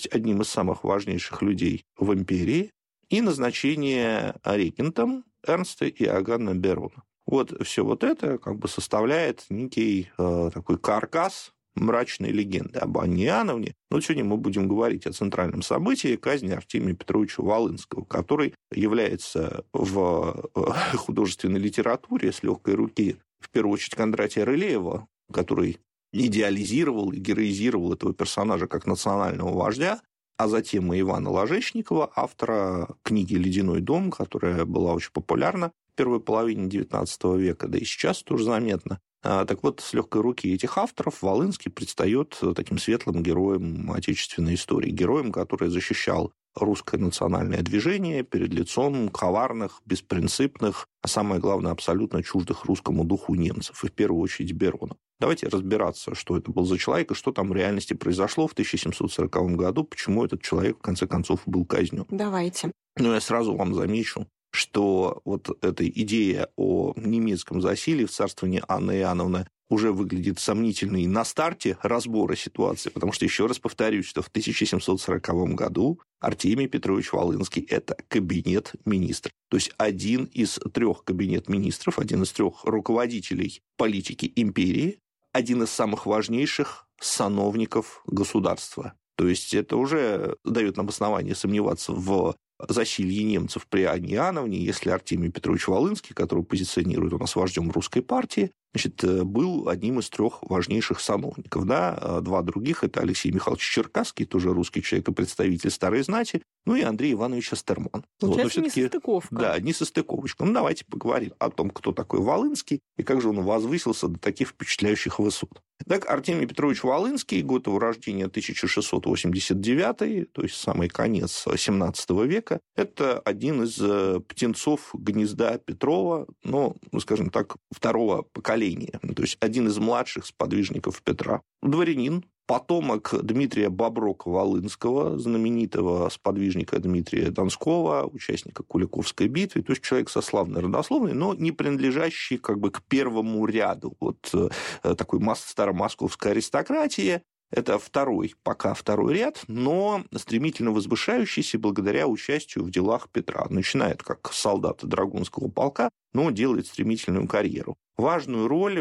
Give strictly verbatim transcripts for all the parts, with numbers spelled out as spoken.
есть одним из самых важнейших людей в империи, и назначение регентом Эрнста Иоганна Берона. Вот все вот это как бы составляет некий э, такой каркас мрачной легенды об Анне Иоанновне. Но сегодня мы будем говорить о центральном событии казни Артемия Петровича Волынского, который является в художественной литературе с легкой руки, в первую очередь, Кондратия Рылеева, который идеализировал и героизировал этого персонажа как национального вождя, а затем и Ивана Ложечникова, автора книги «Ледяной дом», которая была очень популярна в первой половине девятнадцатого века, да и сейчас тоже заметно. Так вот, с легкой руки этих авторов Волынский предстает таким светлым героем отечественной истории, героем, который защищал русское национальное движение перед лицом коварных, беспринципных, а самое главное, абсолютно чуждых русскому духу немцев, и в первую очередь Берона. Давайте разбираться, что это был за человек и что там в реальности произошло в тысяча семьсот сороковом году, почему этот человек, в конце концов, был казнен. Давайте. Но я сразу вам замечу, что вот эта идея о немецком засилье в царствовании Анны Иоанновны уже выглядит сомнительной на старте разбора ситуации, потому что, еще раз повторюсь, что в тысяча семьсот сороковом году Артемий Петрович Волынский – это кабинет министров. То есть один из трех кабинет министров, один из трех руководителей политики империи, один из самых важнейших сановников государства. То есть это уже дает нам основание сомневаться в засилье немцев при Анне Иоанновне, если Артемий Петрович Волынский, которого позиционирует у нас вождем русской партии, значит, был одним из трех важнейших сановников. Да? Два других – это Алексей Михайлович Черкасский, тоже русский человек и представитель старой знати, ну и Андрей Иванович Астерман. Получается, вот, несостыковка. Да, несостыковочка. Ну, давайте поговорим о том, кто такой Волынский и как же он возвысился до таких впечатляющих высот. Так, Артемий Петрович Волынский, год его рождения тысяча шестьсот восемьдесят девятый, то есть самый конец семнадцатого века, это один из птенцов гнезда Петрова, ну, скажем так, второго поколения, то есть один из младших сподвижников Петра. Дворянин, потомок Дмитрия Боброка-Волынского, знаменитого сподвижника Дмитрия Донского, участника Куликовской битвы, то есть человек со славной родословной, но не принадлежащий как бы к первому ряду вот такой старомосковской аристократии. Это второй, пока второй ряд, но стремительно возвышающийся благодаря участию в делах Петра. Начинает как солдат Драгунского полка, но делает стремительную карьеру. Важную роль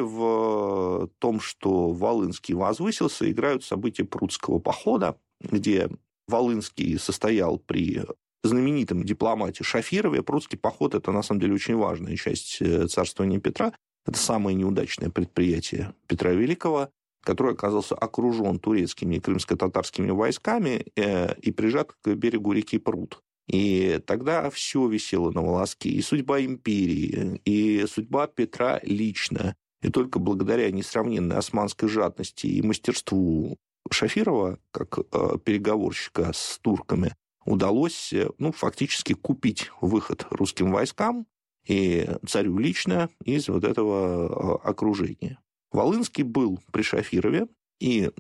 в том, что Волынский возвысился, играют события Прудского похода, где Волынский состоял при знаменитом дипломате Шафирове. Прудский поход – это, на самом деле, очень важная часть царствования Петра. Это самое неудачное предприятие Петра Великого, который оказался окружен турецкими и крымско-татарскими войсками и прижат к берегу реки Пруд. И тогда все висело на волоске. И судьба империи, и судьба Петра лично. И только благодаря несравненной османской жадности и мастерству Шафирова, как переговорщика с турками, удалось ну, фактически купить выход русским войскам и царю лично из вот этого окружения. Волынский был при Шафирове, и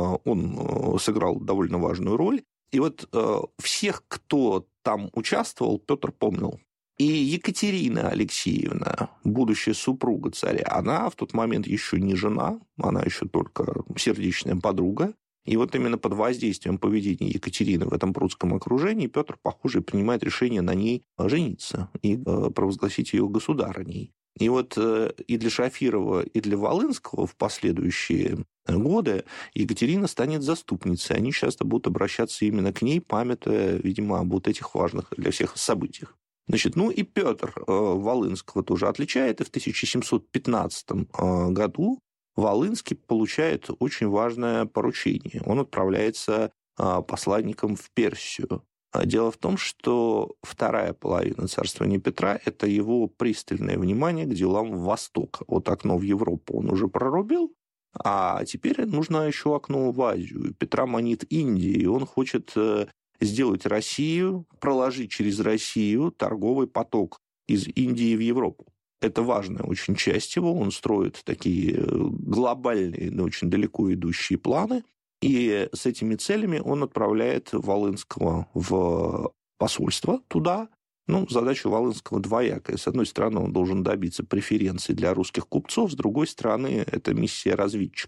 он сыграл довольно важную роль. И вот всех, кто там участвовал, Петр помнил. И Екатерина Алексеевна, будущая супруга царя, она в тот момент еще не жена, она еще только сердечная подруга. И вот именно под воздействием поведения Екатерины в этом прудском окружении Петр, похоже, принимает решение на ней жениться и провозгласить ее государыней. И вот и для Шафирова, и для Волынского в последующие годы Екатерина станет заступницей. Они часто будут обращаться именно к ней, памятуя, видимо, об вот этих важных для всех событиях. Значит, ну и Петр Волынского тоже отличает, и в тысяча семьсот пятнадцатом году Волынский получает очень важное поручение. Он отправляется посланником в Персию. Дело в том, что вторая половина царствования Петра – это его пристальное внимание к делам Востока. Вот окно в Европу он уже прорубил, а теперь нужно еще окно в Азию. Петра манит Индия, и он хочет сделать Россию, проложить через Россию торговый поток из Индии в Европу. Это важная очень часть его. Он строит такие глобальные, но очень далеко идущие планы. И с этими целями он отправляет Волынского в посольство туда. Ну, задача Волынского двоякая. С одной стороны, он должен добиться преференций для русских купцов, с другой стороны, это миссия разведчика.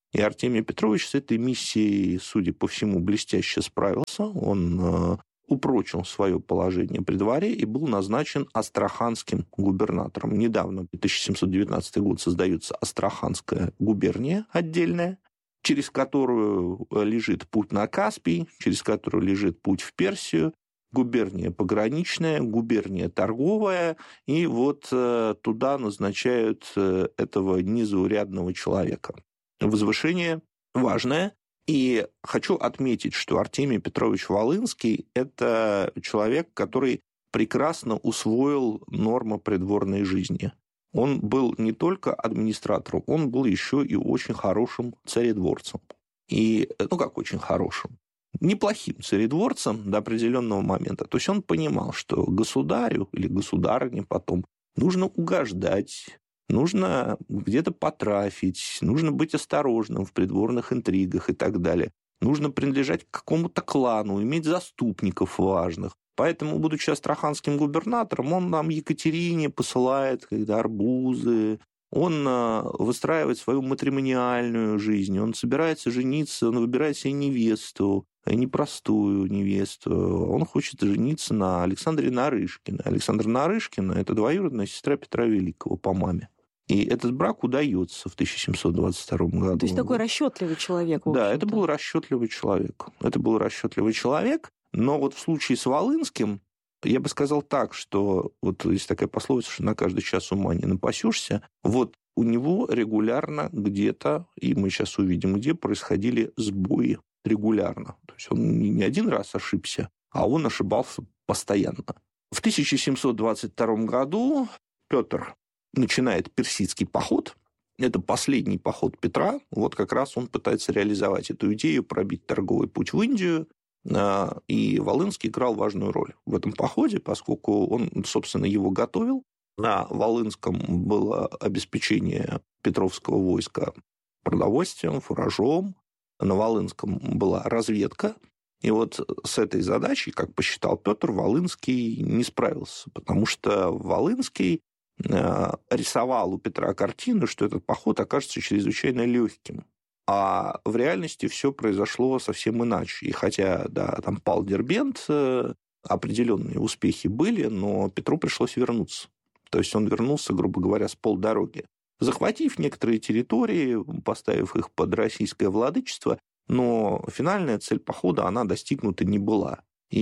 И Артемий Петрович с этой миссией, судя по всему, блестяще справился. Он э, упрочил свое положение при дворе и был назначен астраханским губернатором. Недавно, тысяча семьсот девятнадцатый год, создается Астраханская губерния отдельная, через которую лежит путь на Каспий, через которую лежит путь в Персию. Губерния пограничная, губерния торговая, и вот э, туда назначают э, этого незаурядного человека. Возвышение важное, и хочу отметить, что Артемий Петрович Волынский – это человек, который прекрасно усвоил нормы придворной жизни. Он был не только администратором, он был еще и очень хорошим царедворцем. И, ну как очень хорошим? Неплохим царедворцем до определенного момента. То есть он понимал, что государю или государыне потом нужно угождать, нужно где-то потрафить, нужно быть осторожным в придворных интригах и так далее. Нужно принадлежать к какому-то клану, иметь заступников важных. Поэтому, будучи астраханским губернатором, он нам Екатерине посылает когда арбузы, он выстраивает свою матримониальную жизнь, он собирается жениться, он выбирает себе невесту, непростую невесту. Он хочет жениться на Александре Нарышкиной. Александра Нарышкина – это двоюродная сестра Петра Великого по маме. И этот брак удается в тысяча семьсот двадцать втором году. То есть такой расчетливый человек, в Да, это был расчетливый человек. Это был расчетливый человек, но вот в случае с Волынским я бы сказал так, что вот есть такая пословица, что на каждый час ума не напасешься. Вот у него регулярно где-то, и мы сейчас увидим, где происходили сбои регулярно. То есть он не один раз ошибся, а он ошибался постоянно. В тысяча семьсот двадцать втором году Петр начинает персидский поход. Это последний поход Петра. Вот как раз он пытается реализовать эту идею, пробить торговый путь в Индию. И Волынский играл важную роль в этом походе, поскольку он, собственно, его готовил. На Волынском было обеспечение Петровского войска продовольствием, фуражом. На Волынском была разведка. И вот с этой задачей, как посчитал Петр, Волынский не справился, потому что Волынский рисовал у Петра картину, что этот поход окажется чрезвычайно легким. А в реальности все произошло совсем иначе. И хотя, да, там пал Дербент, определенные успехи были, но Петру пришлось вернуться. То есть он вернулся, грубо говоря, с полдороги, захватив некоторые территории, поставив их под российское владычество, но финальная цель похода, она достигнута не была.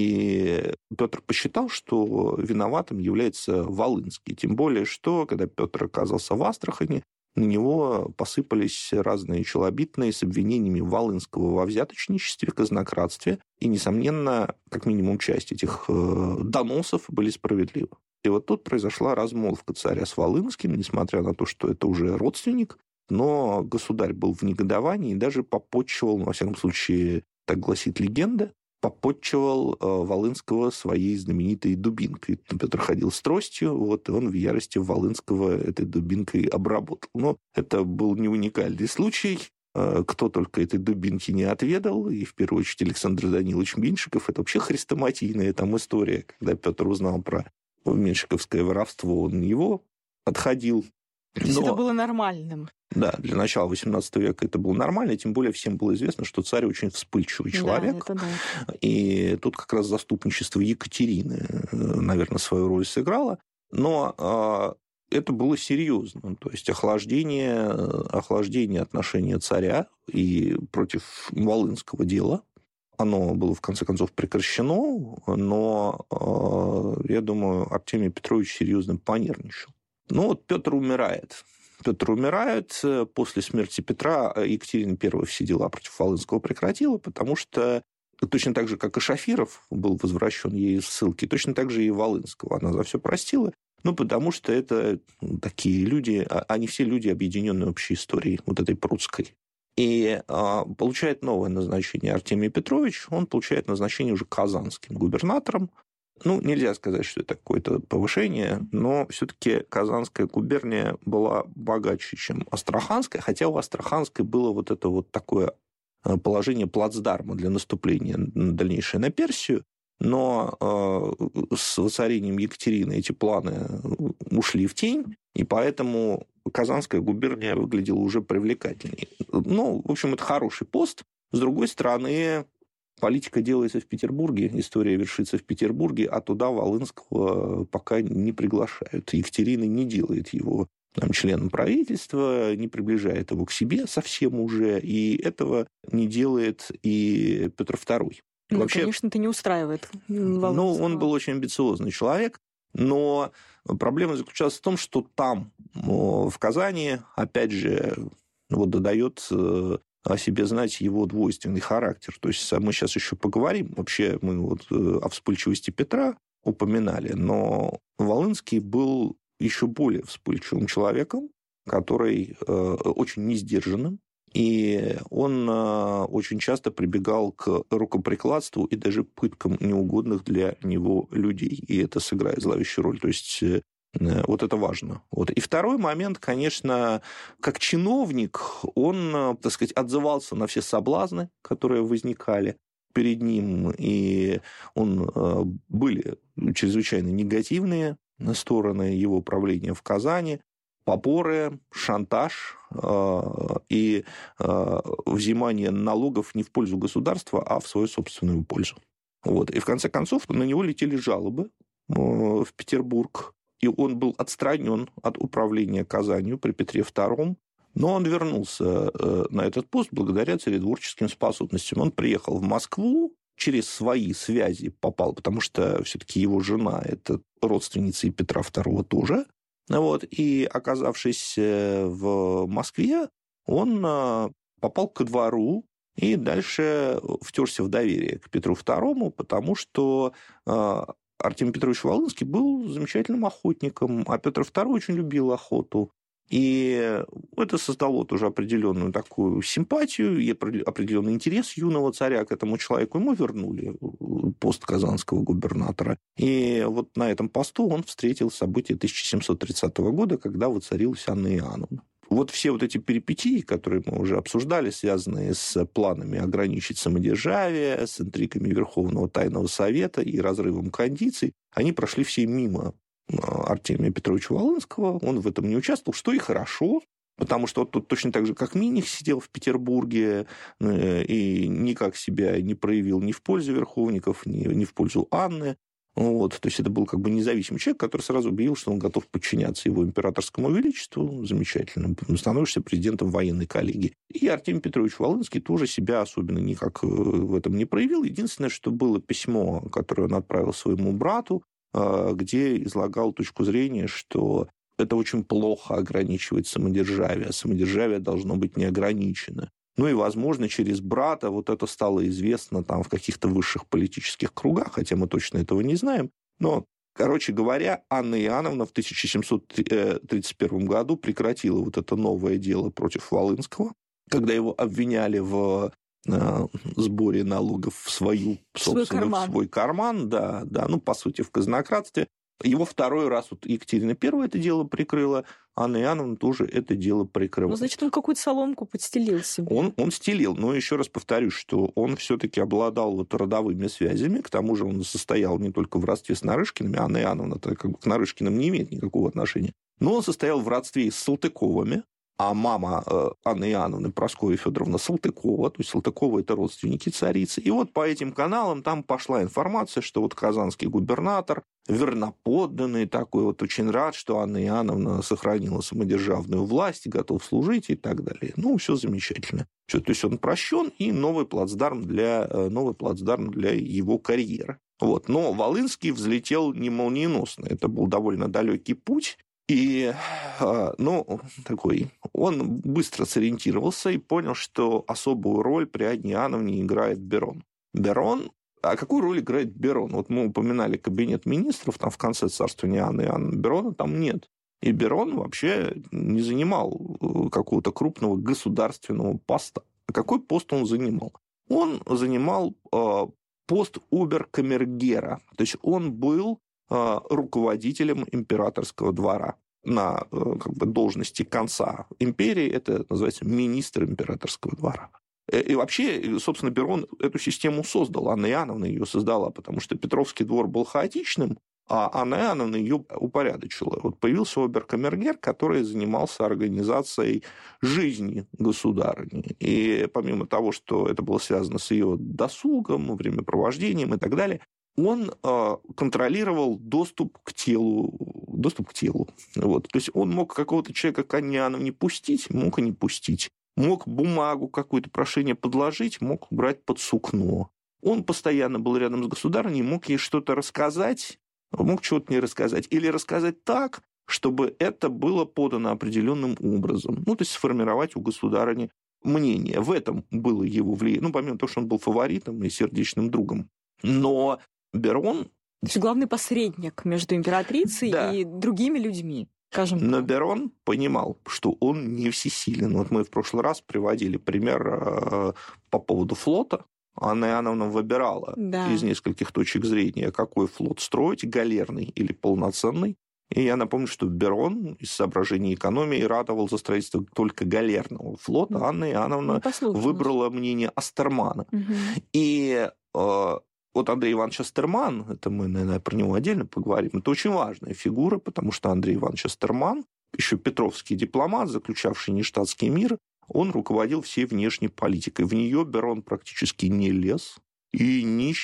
И Петр посчитал, что виноватым является Волынский. Тем более, что, когда Петр оказался в Астрахани, на него посыпались разные челобитные с обвинениями Волынского во взяточничестве, казнократстве. И, несомненно, как минимум часть этих доносов были справедливы. И вот тут произошла размолвка царя с Волынским, несмотря на то, что это уже родственник, но государь был в негодовании и даже попотчевал, во всяком случае, так гласит легенда, попотчевал Волынского своей знаменитой дубинкой. Петр ходил с тростью, вот, и он в ярости Волынского этой дубинкой обработал. Но это был не уникальный случай. Кто только этой дубинки не отведал, и в первую очередь Александр Данилович Меньшиков. Это вообще хрестоматийная там история. Когда Петр узнал про меньшиковское воровство, он его отходил. То есть это было нормальным. Да, для начала восемнадцатого века это было нормально, тем более всем было известно, что царь очень вспыльчивый человек. Да, это да. И тут как раз заступничество Екатерины, наверное, свою роль сыграло. Но это было серьезно. То есть охлаждение, охлаждение отношения царя и против Волынского дела, оно было, в конце концов, прекращено, но, я думаю, Артемий Петрович серьезно понервничал. Ну вот Петр умирает. Петр умирает. После смерти Петра Екатерина Первая все дела против Волынского прекратила, потому что точно так же, как и Шафиров был возвращен ей из ссылки, точно так же и Волынского она за все простила. Ну, потому что это такие люди, они все люди, объединенные общей историей, вот этой прусской. И а, получает новое назначение Артемий Петрович, он получает назначение уже казанским губернатором. Ну, нельзя сказать, что это какое-то повышение, но все-таки Казанская губерния была богаче, чем Астраханская, хотя у Астраханской было вот это вот такое положение плацдарма для наступления дальнейшее на Персию. но э, с воцарением Екатерины эти планы ушли в тень, и поэтому Казанская губерния выглядела уже привлекательней. Ну, в общем, это хороший пост. С другой стороны, политика делается в Петербурге, история вершится в Петербурге, а туда Волынского пока не приглашают. Екатерина не делает его там, членом правительства, не приближает его к себе совсем уже, и этого не делает и Петр Второй. Ну, вообще, конечно, это не устраивает Волынского. Ну, он был очень амбициозный человек, но проблема заключалась в том, что там, в Казани, опять же, вот додает о себе знать его двойственный характер. То есть мы сейчас еще поговорим. Вообще мы вот о вспыльчивости Петра упоминали, но Волынский был еще более вспыльчивым человеком, который очень несдержанным, и он очень часто прибегал к рукоприкладству и даже пыткам неугодных для него людей, и это сыграет зловещую роль. То есть вот это важно. Вот. И второй момент, конечно, как чиновник, он, так сказать, отзывался на все соблазны, которые возникали перед ним, и он, были чрезвычайно негативные стороны его правления в Казани, поборы, шантаж и взимание налогов не в пользу государства, а в свою собственную пользу. Вот. И в конце концов на него летели жалобы в Петербург, и он был отстранен от управления Казанью при Петре Втором, но он вернулся на этот пост благодаря царедворческим способностям. Он приехал в Москву, через свои связи попал, потому что все-таки его жена – это родственница и Петра Второго тоже. Вот, и, оказавшись в Москве, он попал ко двору и дальше втерся в доверие к Петру Второму, потому что Артемий Петрович Волынский был замечательным охотником, а Петр Второй очень любил охоту. И это создало тоже определенную такую симпатию и определенный интерес юного царя к этому человеку. Ему вернули пост казанского губернатора. И вот на этом посту он встретил события тысяча семьсот тридцатого года, когда воцарилась Анна Иоанновна. Вот все вот эти перипетии, которые мы уже обсуждали, связанные с планами ограничить самодержавие, с интригами Верховного Тайного Совета и разрывом кондиций, они прошли все мимо Артемия Петровича Волынского, он в этом не участвовал, что и хорошо, потому что вот тут точно так же, как Миних сидел в Петербурге и никак себя не проявил ни в пользу верховников, ни, ни в пользу Анны. Вот, то есть это был как бы независимый человек, который сразу объявил, что он готов подчиняться его императорскому величеству. Замечательно. Становишься президентом военной коллегии. И Артемий Петрович Волынский тоже себя особенно никак в этом не проявил. Единственное, что было письмо, которое он отправил своему брату, где излагал точку зрения, что это очень плохо ограничивать самодержавие, а самодержавие должно быть неограничено. Ну и, возможно, через брата вот это стало известно там в каких-то высших политических кругах, хотя мы точно этого не знаем. Но, короче говоря, Анна Иоанновна в тысяча семьсот тридцать первом году прекратила вот это новое дело против Волынского, когда его обвиняли в сборе налогов в свою собственную, свой карман. В свой карман, да, да, ну, по сути, в казнократстве. Его второй раз вот Екатерина Первая это дело прикрыла, Анна Иоанновна тоже это дело прикрыла. Ну, значит, он какую-то соломку подстелил себе. Он, он стелил, но еще раз повторюсь, что он все-таки обладал вот родовыми связями, к тому же он состоял не только в родстве с Нарышкиными, Анна Иоанновна-то как бы к Нарышкиным не имеет никакого отношения, но он состоял в родстве с Салтыковыми, а мама Анны Иоанновны Прасковья Федоровна Салтыкова, то есть Салтыкова – это родственники царицы. И вот по этим каналам там пошла информация, что вот казанский губернатор, верноподданный такой, вот очень рад, что Анна Иоанновна сохранила самодержавную власть, готов служить и так далее. Ну, все замечательно. Все, то есть он прощен, и новый плацдарм для, новый плацдарм для его карьеры. Вот. Но Волынский взлетел не молниеносно. Это был довольно далекий путь. И, ну, такой, он быстро сориентировался и понял, что особую роль при Анне Иоанновне играет Берон. Берон, а какую роль играет Берон? Вот мы упоминали кабинет министров, там в конце царствования Анны Иоанновны, Берона там нет. И Берон вообще не занимал какого-то крупного государственного поста. А какой пост он занимал? Он занимал пост обер-камергера, то есть он был руководителем императорского двора на как бы, должности конца империи. Это называется министр императорского двора. И вообще, собственно, Берон эту систему создал. Анна Иоанновна ее создала, потому что Петровский двор был хаотичным, а Анна Иоанновна ее упорядочила. Вот появился обер-камергер, который занимался организацией жизни государыни. И помимо того, что это было связано с ее досугом, времяпровождением и так далее, он э, контролировал доступ к телу. Доступ к телу. Вот. То есть он мог какого-то человека к Анне Иоанновне пустить, мог и не пустить. Мог бумагу, какое-то прошение подложить, мог брать под сукно. Он постоянно был рядом с государыней, мог ей что-то рассказать, мог чего-то не рассказать. Или рассказать так, чтобы это было подано определенным образом. Ну, то есть сформировать у государыни мнение. В этом было его влияние. Ну, помимо того, что он был фаворитом и сердечным другом. Но Берон... То есть главный посредник между императрицей да. и другими людьми. Но Берон понимал, что он не всесилен. Вот мы в прошлый раз приводили пример по поводу флота. Анна Иоанновна выбирала да. из нескольких точек зрения, какой флот строить, галерный или полноценный. И я напомню, что Берон из соображений экономии ратовал за строительство только галерного флота. Анна Иоанновна ну, выбрала мнение Астермана. Угу. И... Вот Андрей Иванович Астерман, это мы, наверное, про него отдельно поговорим, это очень важная фигура, потому что Андрей Иванович Астерман, еще петровский дипломат, заключавший нештатский мир, он руководил всей внешней политикой. В нее Берон практически не лез и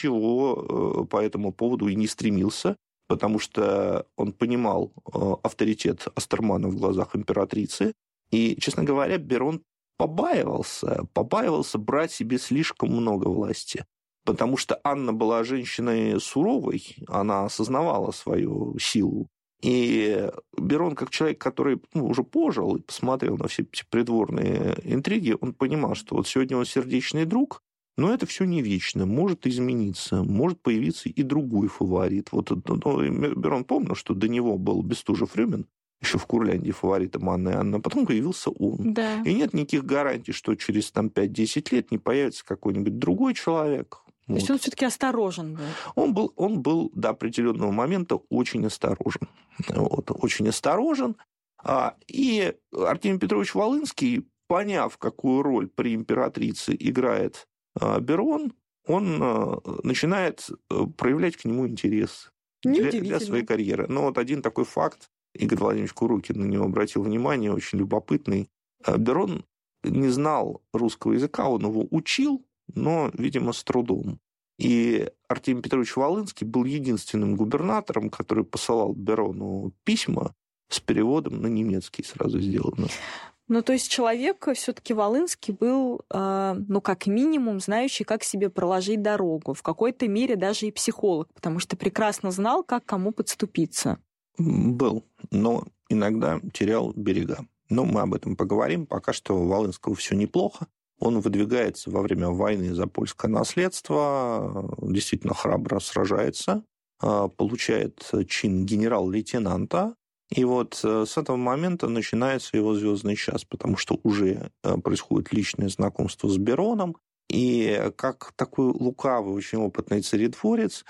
ничего по этому поводу и не стремился, потому что он понимал авторитет Астермана в глазах императрицы. И, честно говоря, Берон побаивался, побаивался брать себе слишком много власти. Потому что Анна была женщиной суровой, она осознавала свою силу. И Берон, как человек, который ну, уже пожил и посмотрел на все эти придворные интриги, он понимал, что вот сегодня он сердечный друг, но это все не вечно, может измениться, может появиться и другой фаворит. Вот ну, Берон помнил, что до него был Бестужев-Рюмин, еще в Курляндии фаворитом Анны Иоанновны, а потом появился он. Да. И нет никаких гарантий, что через там, пять-десять лет не появится какой-нибудь другой человек. То есть вот. Он все-таки осторожен был? Он был, он был до определенного момента очень осторожен. Вот, очень осторожен. И Артемий Петрович Волынский, поняв, какую роль при императрице играет Берон, он начинает проявлять к нему интерес для, для своей карьеры. Но вот один такой факт, Игорь Владимирович Курукин на него обратил внимание, очень любопытный. Берон не знал русского языка, он его учил, но, видимо, с трудом. И Артемий Петрович Волынский был единственным губернатором, который посылал Берону письма с переводом на немецкий сразу сделано. Ну, то есть человек все-таки Волынский был, э, ну, как минимум, знающий, как себе проложить дорогу. В какой-то мере даже и психолог, потому что прекрасно знал, как кому подступиться. Был, но иногда терял берега. Но мы об этом поговорим. Пока что у Волынского все неплохо. Он выдвигается во время войны за польское наследство, действительно храбро сражается, получает чин генерал-лейтенанта. И вот с этого момента начинается его звездный час, потому что уже происходит личное знакомство с Бероном. И как такой лукавый, очень опытный царедворец,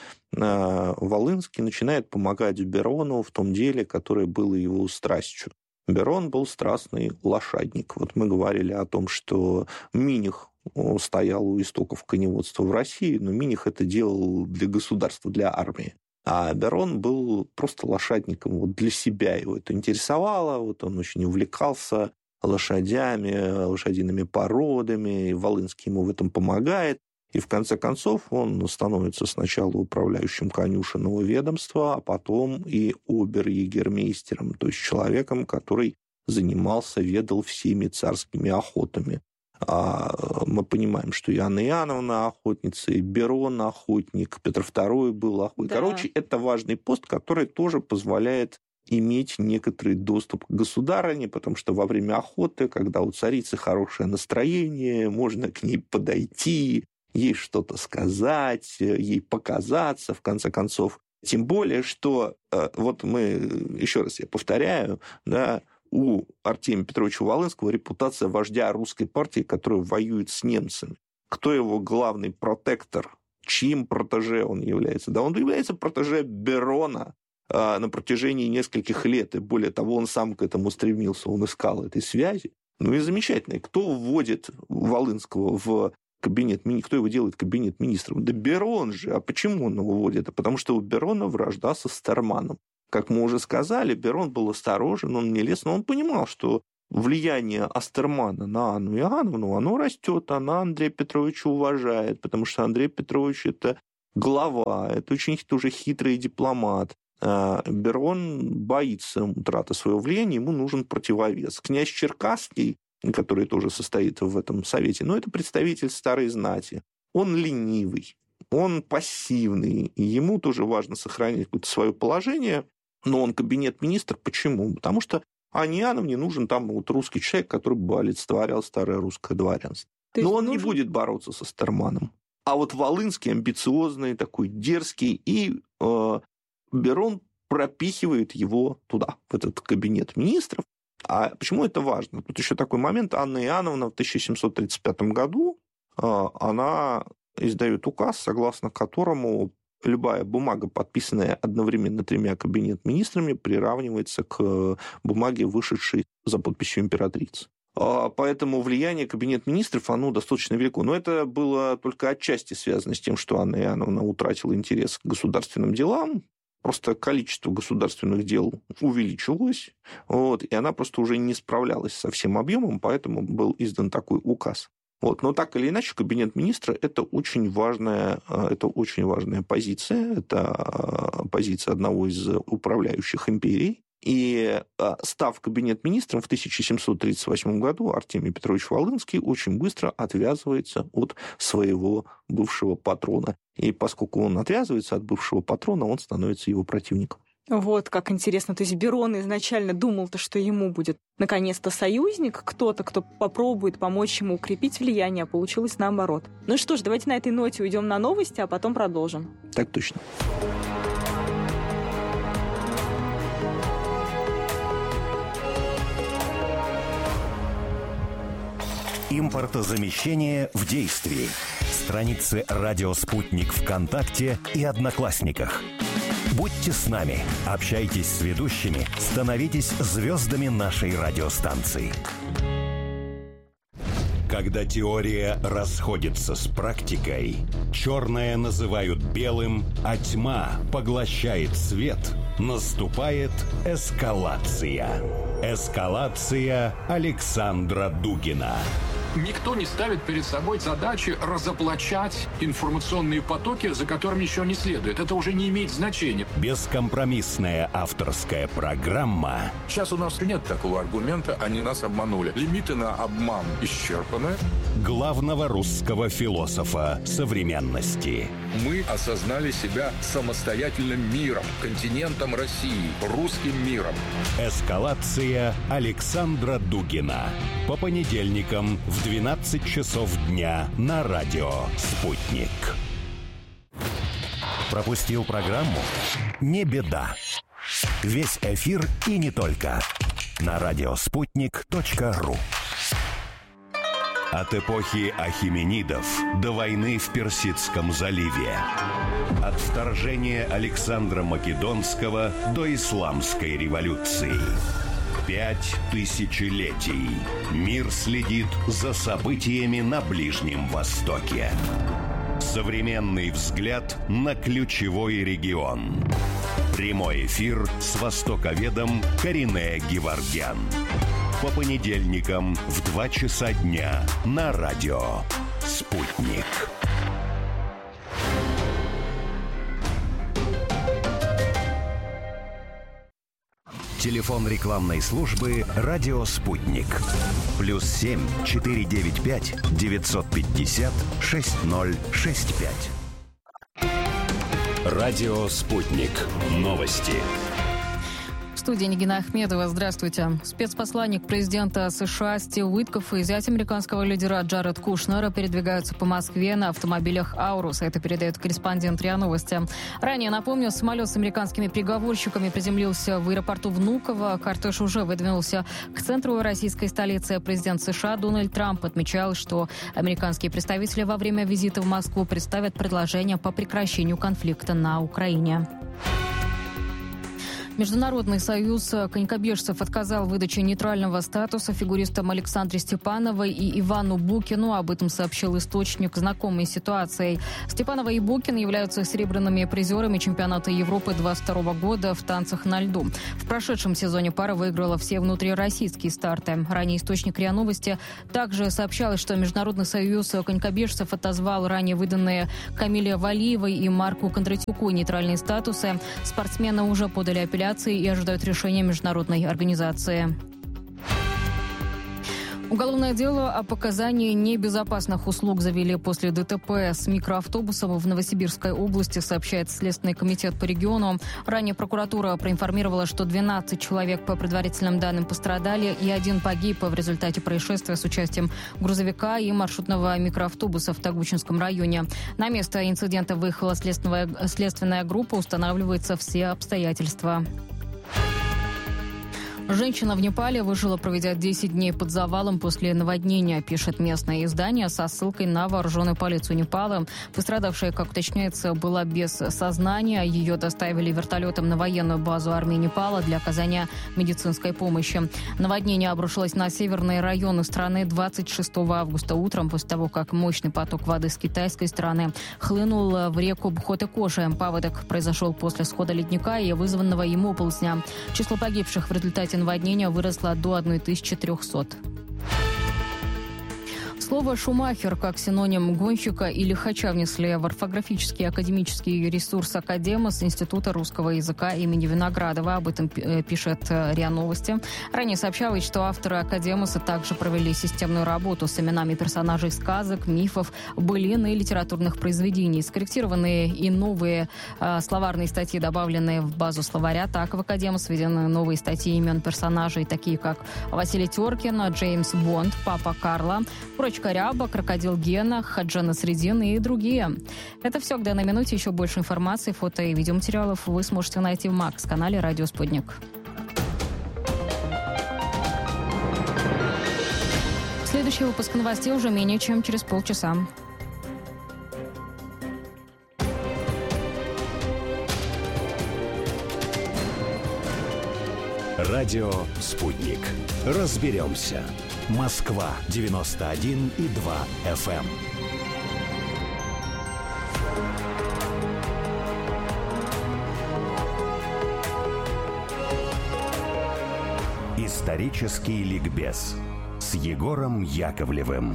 Волынский начинает помогать Берону в том деле, которое было его страстью. Берон был страстный лошадник. Вот мы говорили о том, что Миних стоял у истоков коневодства в России, но Миних это делал для государства, для армии. А Берон был просто лошадником вот для себя. Его это интересовало, вот он очень увлекался лошадями, лошадиными породами, и Волынский ему в этом помогает. И в конце концов он становится сначала управляющим конюшенного ведомства, а потом и обер-егермейстером, то есть человеком, который занимался, ведал всеми царскими охотами. А мы понимаем, что и Анна Иоанновна охотница, и Берон охотник, Петр Второй был охотник. Да. Короче, это важный пост, который тоже позволяет иметь некоторый доступ к государыне, потому что во время охоты, когда у царицы хорошее настроение, можно к ней подойти, ей что-то сказать, ей показаться, в конце концов. Тем более, что, вот мы, еще раз я повторяю, да, у Артемия Петровича Волынского репутация вождя русской партии, которая воюет с немцами. Кто его главный протектор? Чьим протеже он является? Да он является протеже Берона на протяжении нескольких лет. И более того, он сам к этому стремился, он искал этой связи. Ну и замечательно. Кто вводит Волынского в кабинет, кто его делает кабинет министров? Да Берон же. А почему он его вводит? А потому что у Берона вражда со Стерманом. Как мы уже сказали, Берон был осторожен, он не лез, но он понимал, что влияние Астермана на Анну Иоанновну, оно растет, она Андрея Петровича уважает, потому что Андрей Петрович – это глава, это очень тоже хитрый дипломат. Берон боится утраты своего влияния, ему нужен противовес. Князь Черкасский, который тоже состоит в этом совете, но это представитель старой знати. Он ленивый, он пассивный, и ему тоже важно сохранить какое-то свое положение, но он кабинет-министр. Почему? Потому что Анне Иоанновне нужен там вот русский человек, который бы олицетворял старое русское дворянство. Но он нужен... не будет бороться со Стерманом. А вот Волынский амбициозный, такой дерзкий, и э, Берон пропихивает его туда, в этот кабинет министров. А почему это важно? Тут еще такой момент. Анна Иоанновна в тысяча семьсот тридцать пятом году э, она издает указ, согласно которому любая бумага, подписанная одновременно тремя кабинет-министрами, приравнивается к бумаге, вышедшей за подписью императрицы. Поэтому влияние кабинет-министров, оно достаточно велико. Но это было только отчасти связано с тем, что Анна Иоанновна утратила интерес к государственным делам. Просто количество государственных дел увеличилось, вот, и она просто уже не справлялась со всем объемом, поэтому был издан такой указ. Вот. Но так или иначе, кабинет министра – это очень важная, это очень важная позиция, это позиция одного из управляющих империй. И став кабинет-министром в тысяча семьсот тридцать восьмом году, Артемий Петрович Волынский очень быстро отвязывается от своего бывшего патрона. И поскольку он отвязывается от бывшего патрона, он становится его противником. Вот как интересно. То есть Берон изначально думал-то, что ему будет наконец-то союзник, кто-то, кто попробует помочь ему укрепить влияние, а получилось наоборот. Ну что ж, давайте на этой ноте уйдем на новости, а потом продолжим. Так точно. Импортозамещение в действии. Страницы «Радио Спутник» ВКонтакте и Одноклассниках. Будьте с нами, общайтесь с ведущими, становитесь звездами нашей радиостанции. Когда теория расходится с практикой, черное называют белым, а тьма поглощает свет, наступает эскалация. Эскалация Александра Дугина. Никто не ставит перед собой задачи разоблачать информационные потоки, за которыми еще не следует. Это уже не имеет значения. Бескомпромиссная авторская программа. Сейчас у нас нет такого аргумента, они нас обманули. Лимиты на обман исчерпаны. Главного русского философа современности. Мы осознали себя самостоятельным миром, континентом России, русским миром. Эскалация Александра Дугина. По понедельникам в двенадцать часов дня на радио «Спутник». Пропустил программу? Не беда. Весь эфир и не только на радиоспутник точка ру. От эпохи ахименидов до войны в Персидском заливе. От вторжения Александра Македонского до исламской революции. Пять тысячелетий. Мир следит за событиями на Ближнем Востоке. Современный взгляд на ключевой регион. Прямой эфир с востоковедом Каринэ Геворгян. По понедельникам в два часа дня на радио «Спутник». Телефон рекламной службы «Радио Спутник». Плюс семь четыре девять пять девятьсот пятьдесят шесть ноль шесть пять. Радио Спутник. Новости. В студии Нигина Ахмедова. Здравствуйте. Спецпосланник президента США Стив Уиткоф и зять американского лидера Джаред Кушнера передвигаются по Москве на автомобилях «Аурус». Это передает корреспондент РИА Новости. Ранее, напомню, самолет с американскими переговорщиками приземлился в аэропорту Внуково. Кортеж уже выдвинулся к центру российской столицы. Президент США Дональд Трамп отмечал, что американские представители во время визита в Москву представят предложение по прекращению конфликта на Украине. Международный союз конькобежцев отказал в выдаче нейтрального статуса фигуристам Александре Степановой и Ивану Букину. Об этом сообщил источник, знакомый с ситуацией. Степанова и Букин являются серебряными призерами чемпионата Европы двадцать второго года в танцах на льду. В прошедшем сезоне пара выиграла все внутрироссийские старты. Ранее источник РИА Новости также сообщалось, что Международный союз конькобежцев отозвал ранее выданные Камиле Валиевой и Марку Кондратюку нейтральные статусы. Спортсмены уже подали апелляции и ожидают решения международной организации. Уголовное дело о показании небезопасных услуг завели после ДТП с микроавтобусом в Новосибирской области, сообщает Следственный комитет по региону. Ранее прокуратура проинформировала, что двенадцать человек по предварительным данным пострадали и один погиб в результате происшествия с участием грузовика и маршрутного микроавтобуса в Тогучинском районе. На место инцидента выехала следственная, следственная группа, устанавливаются все обстоятельства. Женщина в Непале выжила, проведя десять дней под завалом после наводнения, пишет местное издание со ссылкой на вооруженную полицию Непала. Пострадавшая, как уточняется, была без сознания. Ее доставили вертолетом на военную базу армии Непала для оказания медицинской помощи. Наводнение обрушилось на северные районы страны двадцать шестого августа утром, после того, как мощный поток воды с китайской стороны хлынул в реку Бхотекоши. Паводок произошел после схода ледника и вызванного им оползня. Число погибших в результате наводнения выросло до тысячи трехсот. Слово «шумахер» как синоним гонщика и лихача внесли в орфографический академический ресурс Академос Института русского языка имени Виноградова. Об этом пишет РИА Новости. Ранее сообщалось, что авторы Академоса также провели системную работу с именами персонажей сказок, мифов, былин и литературных произведений. Скорректированные и новые э, словарные статьи, добавленные в базу словаря. Так в Академос введены новые статьи имен персонажей, такие как Василий Теркин, Джеймс Бонд, Папа Карло, Прочка Ряба, Крокодил Гена, Хаджана Средин и другие. Это все к данной минуте. Еще больше информации, фото и видеоматериалов вы сможете найти в Макс-канале «Радио Спутник». Следующий выпуск новостей уже менее чем через полчаса. Радио «Спутник». Разберемся. Москва девяносто один и два эф эм. Исторический ликбез с Егором Яковлевым.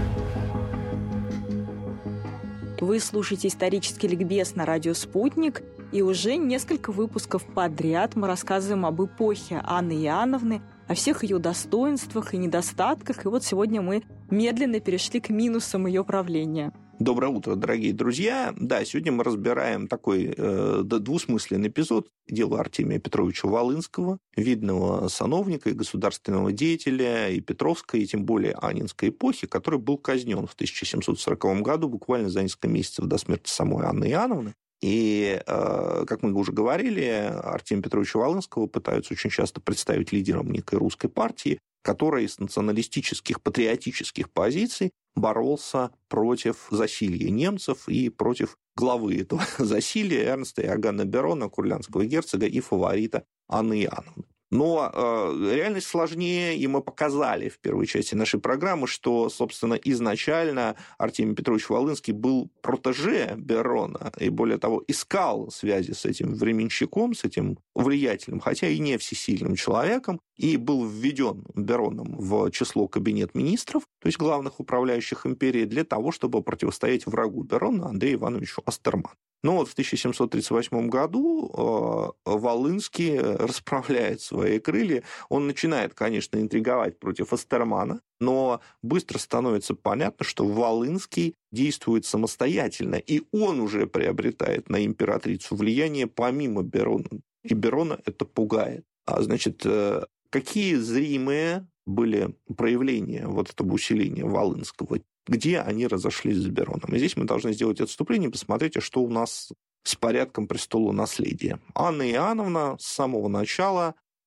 Вы слушаете исторический ликбез на радио «Спутник», и уже несколько выпусков подряд мы рассказываем об эпохе Анны Иоанновны, о всех ее достоинствах и недостатках. И вот сегодня мы медленно перешли к минусам ее правления. Доброе утро, дорогие друзья. Да, сегодня мы разбираем такой э, двусмысленный эпизод. Дело Артемия Петровича Волынского, видного сановника и государственного деятеля и Петровской, и тем более Аннинской эпохи, который был казнен в тысяча семьсот сороковом году, буквально за несколько месяцев до смерти самой Анны Иоанновны. И, как мы уже говорили, Артемия Петровича Волынского пытаются очень часто представить лидером некой русской партии, который с националистических, патриотических позиций боролся против засилья немцев и против главы этого засилья Эрнста Иоганна Берона, курляндского герцога и фаворита Анны Иоанновны. Но э, реальность сложнее, и мы показали в первой части нашей программы, что, собственно, изначально Артемий Петрович Волынский был протеже Берона, и, более того, искал связи с этим временщиком, с этим влиятельным, хотя и не всесильным человеком, и был введен Бероном в число кабинет министров, то есть главных управляющих империей, для того, чтобы противостоять врагу Берона Андрею Ивановичу Остерману. Но вот в тысяча семьсот тридцать восьмом году э, Волынский расправляет свои крылья. Он начинает, конечно, интриговать против Остермана, но быстро становится понятно, что Волынский действует самостоятельно, и он уже приобретает на императрицу влияние помимо Берона. И Берона это пугает. А, значит, э, какие зримые были проявления вот этого усиления Волынского? Где они разошлись с Бероном. И здесь мы должны сделать отступление и посмотреть, что у нас с порядком престола наследия. Анна Иоанновна с самого начала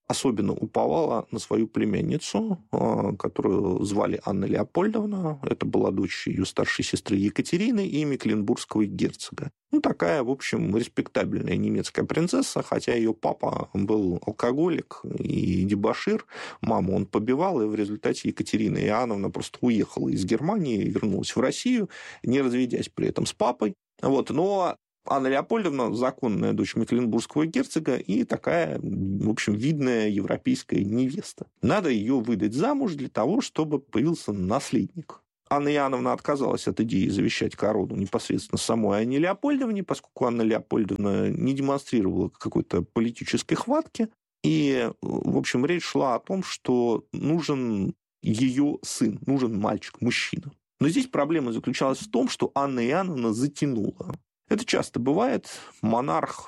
особенно уповала на свою племянницу, которую звали Анна Леопольдовна. Это была дочь ее старшей сестры Екатерины и мекленбургского герцога. Ну, такая, в общем, респектабельная немецкая принцесса, хотя ее папа был алкоголик и дебошир. Маму он побивал, и в результате Екатерина Иоанновна просто уехала из Германии, вернулась в Россию, не разведясь при этом с папой. Вот. Но Анна Леопольдовна – законная дочь мекленбургского герцога и такая, в общем, видная европейская невеста. Надо ее выдать замуж для того, чтобы появился наследник. Анна Иоанновна отказалась от идеи завещать корону непосредственно самой Анне Леопольдовне, поскольку Анна Леопольдовна не демонстрировала какой-то политической хватки. И, в общем, речь шла о том, что нужен ее сын, нужен мальчик, мужчина. Но здесь проблема заключалась в том, что Анна Иоанновна затянула. Это часто бывает. Монарх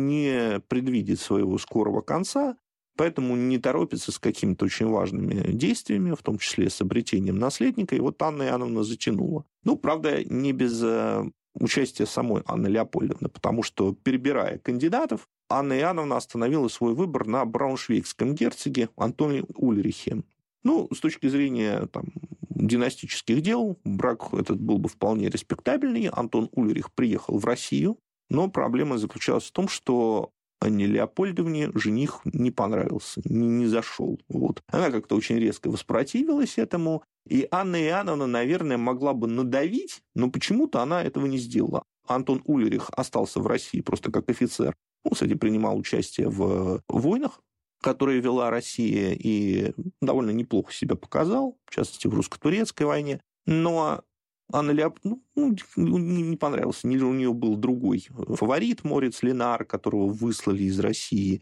не предвидит своего скорого конца, поэтому не торопится с какими-то очень важными действиями, в том числе с обретением наследника. И вот Анна Иоанновна затянула. Ну, правда, не без участия самой Анны Леопольдовны, потому что, перебирая кандидатов, Анна Иоанновна остановила свой выбор на брауншвейгском герцоге Антоне Ульрихе. Ну, с точки зрения там, династических дел, брак этот был бы вполне респектабельный. Антон Ульрих приехал в Россию, но проблема заключалась в том, что Анне Леопольдовне жених не понравился, не, не зашел. Вот. Она как-то очень резко воспротивилась этому, и Анна Иоанновна, наверное, могла бы надавить, но почему-то она этого не сделала. Антон Ульрих остался в России просто как офицер. Он, кстати, принимал участие в войнах, которые вела Россия, и довольно неплохо себя показал, в частности, в русско-турецкой войне. Но Анна Леопольдовна ну, не понравился. У нее был другой фаворит, Мориц Ленар, которого выслали из России,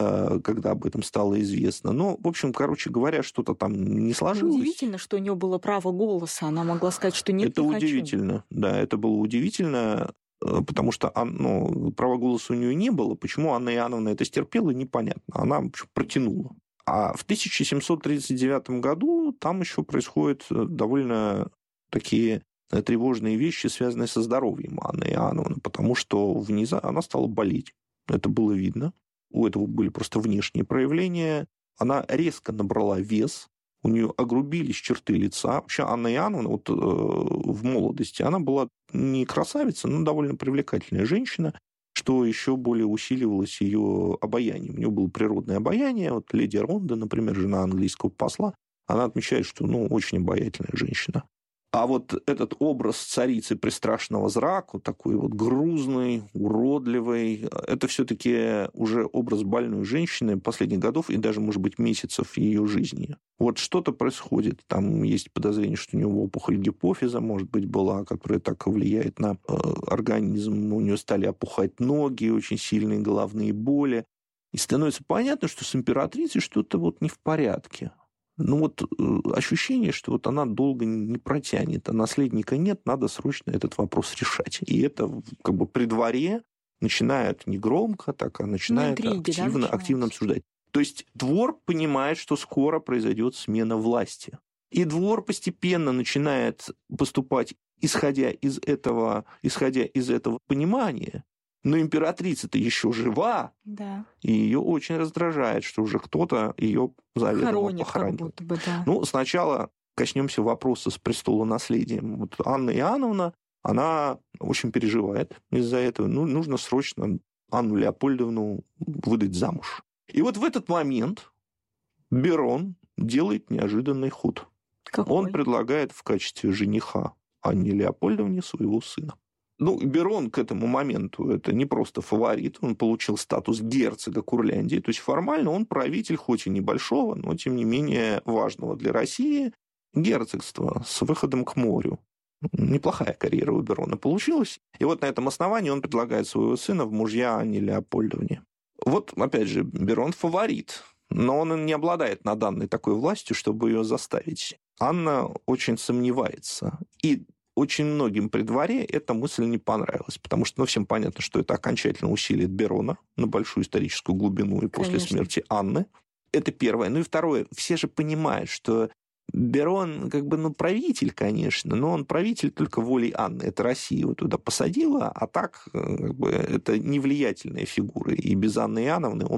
когда об этом стало известно. Но, в общем, короче говоря, что-то там не сложилось. Удивительно, что у нее было право голоса. Она могла сказать, что нет, это не хочу. удивительно, да, это было удивительно. Потому что ну, права голоса у нее не было. Почему Анна Иоанновна это стерпела, непонятно. Она протянула. А в тысяча семьсот тридцать девятом году там еще происходят довольно такие тревожные вещи, связанные со здоровьем Анны Иоанновны, потому что внезапно она стала болеть. Это было видно. У этого были просто внешние проявления. Она резко набрала вес. У нее огрубились черты лица. Вообще Анна Иоанновна вот, э, в молодости, она была не красавица, но довольно привлекательная женщина, что еще более усиливалось ее обаянием. У нее было природное обаяние. Вот леди Ронда, например, жена английского посла, она отмечает, что ну, очень обаятельная женщина. А вот этот образ царицы пристрашного зраку, такой вот грузный, уродливый, это все-таки уже образ больной женщины последних годов и даже, может быть, месяцев ее жизни. Вот что-то происходит. Там есть подозрение, что у нее опухоль гипофиза, может быть, была, которая так влияет на э, организм. У нее стали опухать ноги, очень сильные головные боли. И становится понятно, что с императрицей что-то вот не в порядке. Ну вот ощущение, что вот она долго не протянет, а наследника нет, надо срочно этот вопрос решать. И это как бы при дворе начинают не громко, так, а начинают ну, интриги, активно, да, активно обсуждать. То есть двор понимает, что скоро произойдет смена власти. И двор постепенно начинает поступать, исходя из этого, исходя из этого понимания. Но императрица-то еще жива, да. И ее очень раздражает, что уже кто-то ее заведомо похоронил. Как будто бы, да. Ну, сначала коснемся вопроса с престолонаследием. Вот Анна Иоанновна, она очень переживает из-за этого. Ну, нужно срочно Анну Леопольдовну выдать замуж. И вот в этот момент Берон делает неожиданный ход. Какой? Он предлагает в качестве жениха Анне Леопольдовне своего сына. Ну, Берон к этому моменту это не просто фаворит, он получил статус герцога Курляндии, то есть формально он правитель, хоть и небольшого, но тем не менее важного для России герцогства с выходом к морю. Неплохая карьера у Берона получилась. И вот на этом основании он предлагает своего сына в мужья Анне Леопольдовне. Вот, опять же, Берон фаворит, но он не обладает на данной такой властью, чтобы ее заставить. Анна очень сомневается. И очень многим при дворе эта мысль не понравилась, потому что ну, всем понятно, что это окончательно усилит Берона на большую историческую глубину и после Конечно. смерти Анны. Это первое. Ну и второе. Все же понимают, что Берон как бы ну, правитель, конечно, но он правитель только волей Анны. Это Россия его туда посадила, а так как бы, это не влиятельная фигура. И без Анны Иоанновны он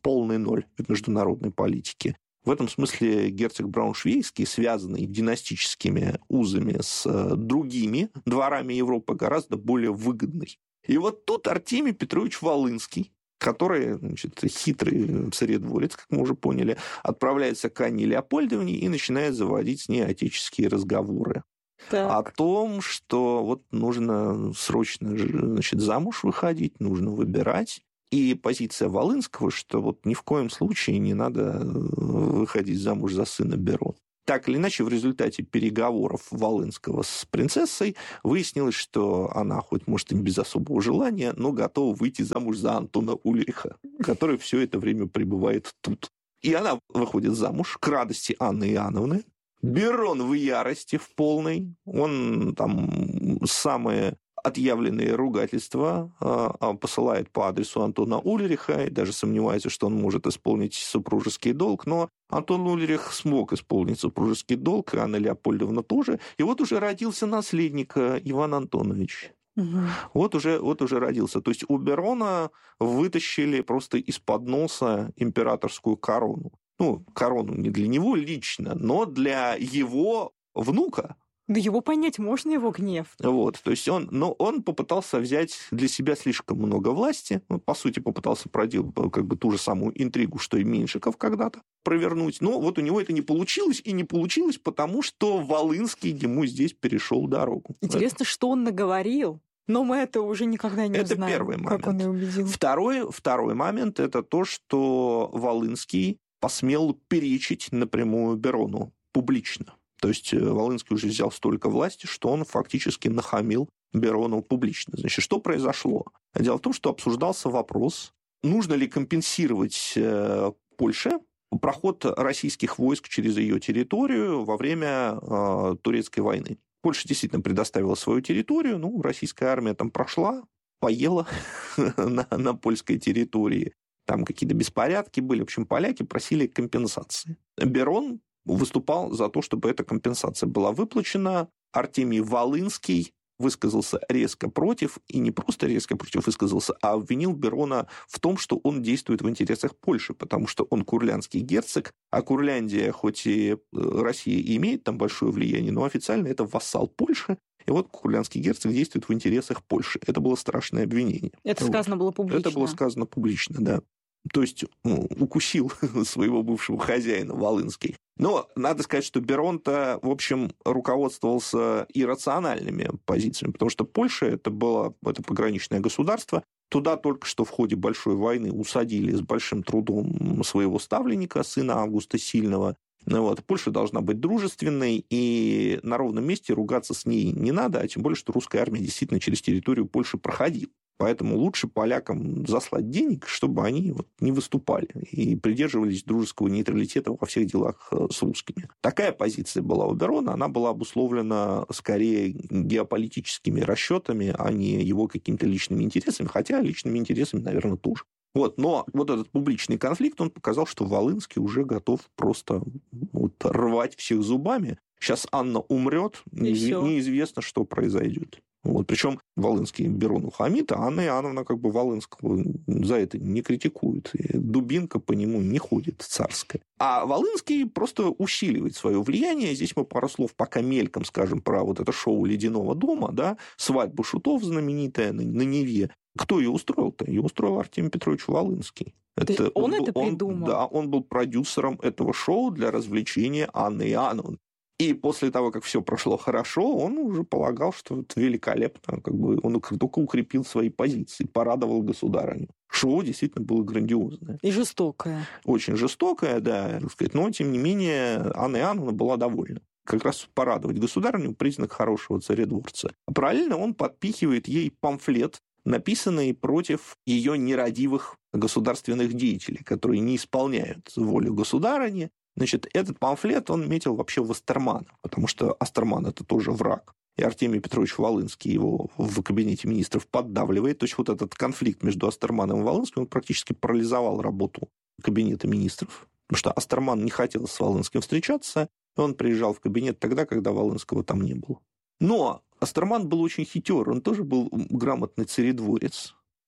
полный ноль в международной политике. В этом смысле герцог Брауншвейгский, связанный династическими узами с другими дворами Европы, гораздо более выгодный. И вот тут Артемий Петрович Волынский, который, значит, хитрый царедворец, как мы уже поняли, отправляется к Анне Леопольдовне и начинает заводить с ней отеческие разговоры. Так. О том, что вот нужно срочно, значит, замуж выходить, нужно выбирать. И позиция Волынского, что вот ни в коем случае не надо выходить замуж за сына Берона. Так или иначе, в результате переговоров Волынского с принцессой выяснилось, что она, хоть, может, и не без особого желания, но готова выйти замуж за Антона Ульриха, который все это время пребывает тут. И она выходит замуж к радости Анны Иоанновны. Берон в ярости в полной. Он там самые отъявленные ругательства э, посылает по адресу Антона Ульриха и даже сомневается, что он может исполнить супружеский долг. Но Антон Ульрих смог исполнить супружеский долг, и Анна Леопольдовна тоже. И вот уже родился наследник Иван Антонович. Угу. Вот, уже, вот уже родился. То есть у Берона вытащили просто из-под носа императорскую корону. Ну, корону не для него лично, но для его внука. Да его понять можно, его гнев. Вот, то есть он, но он попытался взять для себя слишком много власти, ну, по сути, попытался проделать как бы ту же самую интригу, что и Меньшиков когда-то провернуть, но вот у него это не получилось, и не получилось, потому что Волынский ему здесь перешел дорогу. Интересно, это... что он наговорил? Но мы это уже никогда не это узнаем, первый момент. Как он и убедил. Второй, второй момент – это то, что Волынский посмел перечить напрямую Берону публично. То есть Волынский уже взял столько власти, что он фактически нахамил Берону публично. Значит, что произошло? Дело в том, что обсуждался вопрос, нужно ли компенсировать Польше проход российских войск через ее территорию во время э, Турецкой войны. Польша действительно предоставила свою территорию, ну, российская армия там прошла, поела на, на польской территории. Там какие-то беспорядки были. В общем, поляки просили компенсации. Берон выступал за то, чтобы эта компенсация была выплачена. Артемий Волынский высказался резко против, и не просто резко против высказался, а обвинил Берона в том, что он действует в интересах Польши, потому что он курляндский герцог, а Курляндия, хоть и Россия и имеет там большое влияние, но официально это вассал Польши, и вот курляндский герцог действует в интересах Польши. Это было страшное обвинение. Это вот. сказано было публично. Это было сказано публично, да. То есть ну, укусил своего бывшего хозяина Волынский. Но надо сказать, что Берон-то, в общем, руководствовался иррациональными позициями, потому что Польша это было это пограничное государство. Туда только что в ходе Большой войны усадили с большим трудом своего ставленника, сына Августа Сильного. Вот. Польша должна быть дружественной, и на ровном месте ругаться с ней не надо, а тем более, что русская армия действительно через территорию Польши проходила. Поэтому лучше полякам заслать денег, чтобы они вот не выступали и придерживались дружеского нейтралитета во всех делах с русскими. Такая позиция была у Берона, она была обусловлена скорее геополитическими расчетами, а не его какими-то личными интересами, хотя личными интересами, наверное, тоже. Вот, но вот этот публичный конфликт, он показал, что Волынский уже готов просто вот, рвать всех зубами. Сейчас Анна умрет, неиз... неизвестно, что произойдет. Вот, причем Волынский Берону хамит, а Анна Иоанновна как бы Волынского за это не критикует. И дубинка по нему не ходит царская. А Волынский просто усиливает свое влияние. Здесь мы пару слов пока мельком скажем про вот это шоу «Ледяного дома», да, «Свадьба шутов» знаменитая на, на Неве. Кто ее устроил-то? Ее устроил Артемий Петрович Волынский. Это, он, он это был, придумал? Он, да, он был продюсером этого шоу для развлечения Анны Иоанновны. И после того, как все прошло хорошо, он уже полагал, что это великолепно. Как бы он только укрепил свои позиции, порадовал государыню. Шоу действительно было грандиозное. И жестокое. Очень жестокое, да, так сказать. Но, тем не менее, Анна Иоанновна была довольна. Как раз порадовать государыню – признак хорошего царедворца. А параллельно он подпихивает ей памфлет, написанный против ее нерадивых государственных деятелей, которые не исполняют волю государыни. Значит, этот памфлет он метил вообще в Астермана, потому что Астерман – это тоже враг. И Артемий Петрович Волынский его в кабинете министров поддавливает. То есть вот этот конфликт между Астерманом и Волынским он практически парализовал работу кабинета министров. Потому что Астерман не хотел с Волынским встречаться, и он приезжал в кабинет тогда, когда Волынского там не было. Но Астерман был очень хитер, он тоже был грамотный царедворец.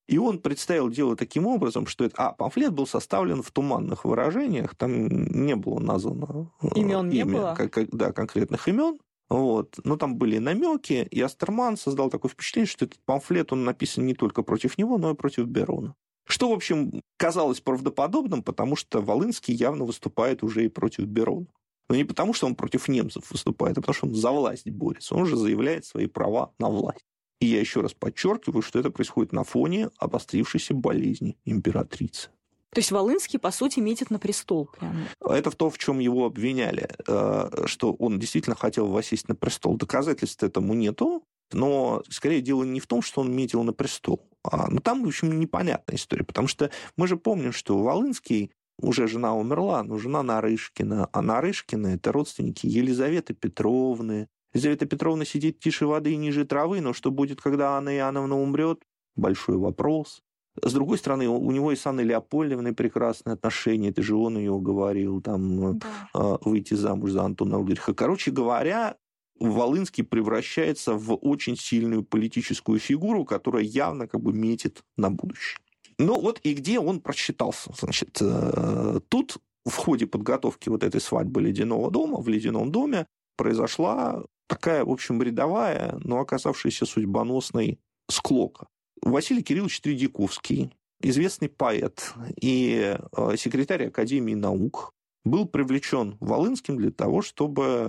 И он представил дело таким образом, что это, а, памфлет был составлен в туманных выражениях, там не было названо имен не имя, было? Как, как, да, конкретных имен. Вот. Но там были намеки, и Астерман создал такое впечатление, что этот памфлет, он написан не только против него, но и против Берона. Что, в общем, казалось правдоподобным, потому что Волынский явно выступает уже и против Берона. Но не потому, что он против немцев выступает, а потому что он за власть борется. Он же заявляет свои права на власть. И я еще раз подчеркиваю, что это происходит на фоне обострившейся болезни императрицы. То есть Волынский, по сути, метит на престол прямо. Это в том, в чем его обвиняли, что он действительно хотел воссесть на престол. Доказательств этому нету, но, скорее, дело не в том, что он метил на престол. Но там, в общем, непонятная история, потому что мы же помним, что Волынский, уже жена умерла, но жена Нарышкина, а Нарышкина – это родственники Елизаветы Петровны. Елизавета Петровна сидит тише воды и ниже травы, но что будет, когда Анна Иоанновна умрет? Большой вопрос. С другой стороны, у него и с Анной Леопольдовной прекрасные отношения, это же он ее уговорил там, да. выйти замуж за Антона Ульриха. Короче говоря, Волынский превращается в очень сильную политическую фигуру, которая явно как бы метит на будущее. Ну вот и где он просчитался? Значит, тут в ходе подготовки вот этой свадьбы Ледяного дома, в Ледяном доме, произошла такая, в общем, рядовая, но оказавшаяся судьбоносной склока. Василий Кириллович Тредяковский, известный поэт и секретарь Академии наук, был привлечен Волынским для того, чтобы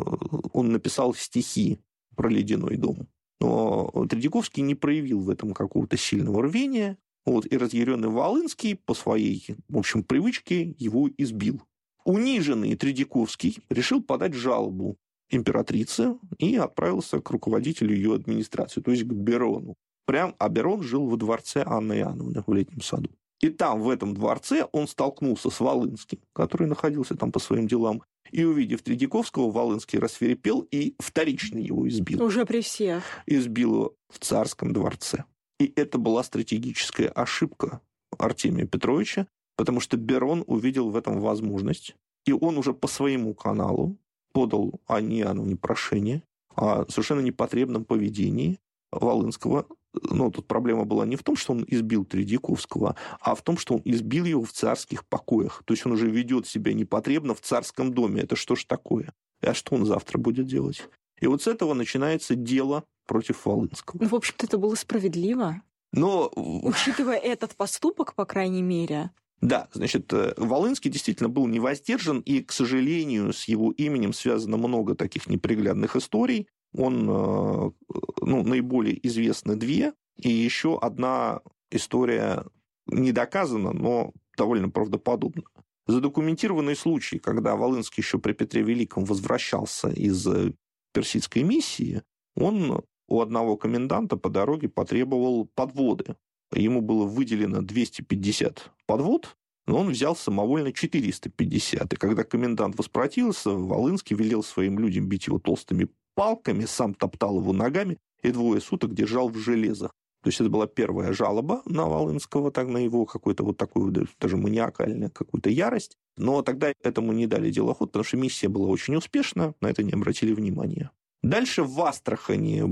он написал стихи про Ледяной дом. Но Тредяковский не проявил в этом какого-то сильного рвения, вот, и разъяренный Волынский по своей, в общем, привычке его избил. Униженный Тредяковский решил подать жалобу императрице и отправился к руководителю ее администрации, то есть к Берону. Прям, а Берон жил во дворце Анны Иоанновны в Летнем саду. И там, в этом дворце, он столкнулся с Волынским, который находился там по своим делам. И, увидев Тредяковского, Волынский рассвирепел и вторично его избил. Уже при всех. Избил его в царском дворце. И это была стратегическая ошибка Артемия Петровича, потому что Берон увидел в этом возможность. И он уже по своему каналу подал Анне Иоанновне прошение о совершенно непотребном поведении Волынского. Но тут проблема была не в том, что он избил Тредяковского, а в том, что он избил его в царских покоях. То есть он уже ведет себя непотребно в царском доме. Это что ж такое? А что он завтра будет делать? И вот с этого начинается дело против Волынского. Ну, в общем-то, это было справедливо. Но... Учитывая этот поступок, по крайней мере... Да, значит, Волынский действительно был невоздержан, и, к сожалению, с его именем связано много таких неприглядных историй. Он, ну, наиболее известны две, и еще одна история не доказана, но довольно правдоподобна. Задокументированный случай, когда Волынский еще при Петре Великом возвращался из персидской миссии, он у одного коменданта по дороге потребовал подводы. Ему было выделено двести пятьдесят подвод, но он взял самовольно четыреста пятьдесят. И когда комендант воспротивился, Волынский велел своим людям бить его толстыми палками, сам топтал его ногами и двое суток держал в железах. То есть это была первая жалоба на Волынского, так, на его какую-то вот такую даже маниакальную какую-то ярость. Но тогда этому не дали дело ход, потому что миссия была очень успешна, на это не обратили внимания. Дальше в Астрахани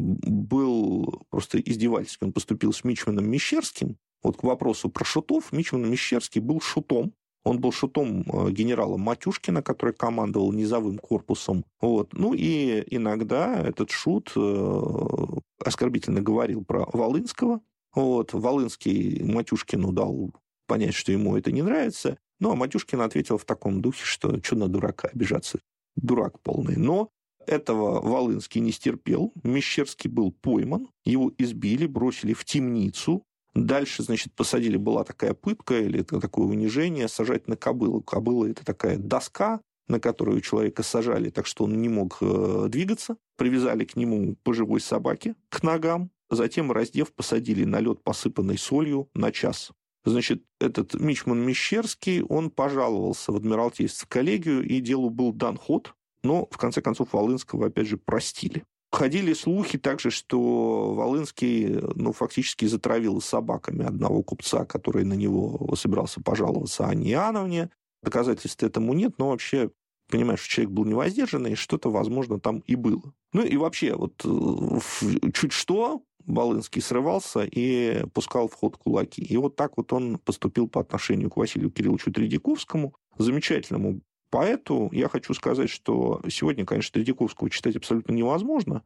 был просто издевательский. Он поступил с мичманом Мещерским. Вот к вопросу про шутов. Мичман Мещерский был шутом. Он был шутом генерала Матюшкина, который командовал низовым корпусом. Вот. Ну и иногда этот шут оскорбительно говорил про Волынского. Вот. Волынский Матюшкину дал понять, что ему это не нравится. Ну а Матюшкин ответил в таком духе, что что на дурака обижаться. Дурак полный. Но этого Волынский не стерпел. Мещерский был пойман. Его избили, бросили в темницу. Дальше, значит, посадили, была такая пытка или такое унижение, сажать на кобылу. Кобыла – это такая доска, на которую человека сажали, так что он не мог двигаться. Привязали к нему по живой собаке к ногам. Затем, раздев, посадили на лед, посыпанный солью, на час. Значит, этот мичман Мещерский, он пожаловался в Адмиралтейство коллегию, и делу был дан ход. Но, в конце концов, Волынского, опять же, простили. Ходили слухи также, что Волынский, ну, фактически затравил собаками одного купца, который на него собирался пожаловаться Анне Иоанновне. Доказательств этому нет, но вообще понимаешь, что человек был невоздержанный, что-то, возможно, там и было. Ну и вообще, вот чуть что, Волынский срывался и пускал в ход кулаки. И вот так вот он поступил по отношению к Василию Кирилловичу Тредьяковскому, замечательному поэту. Я хочу сказать, что сегодня, конечно, Тредьяковского читать абсолютно невозможно,